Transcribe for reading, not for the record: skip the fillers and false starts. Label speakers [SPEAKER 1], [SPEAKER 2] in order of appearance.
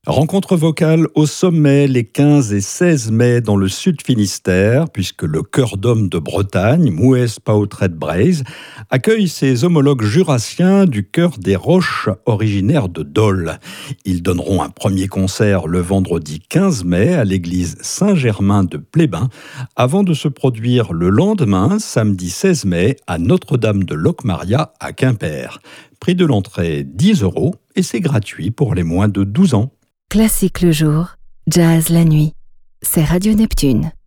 [SPEAKER 1] Rencontre vocale au sommet les 15 et 16 mai dans le sud Finistère, puisque le chœur d'hommes de Bretagne, Mouès Pautret Braise, accueille ses homologues jurassiens du chœur des Roches, originaires de Dole. Ils donneront un premier concert le vendredi 15 mai à l'église Saint-Germain de Plébin, avant de se produire le lendemain, samedi 16 mai, à Notre-Dame de Locmaria à Quimper. Prix de l'entrée 10 € et c'est gratuit pour les moins de 12 ans.
[SPEAKER 2] Classique le jour, jazz la nuit. C'est Radio Neptune.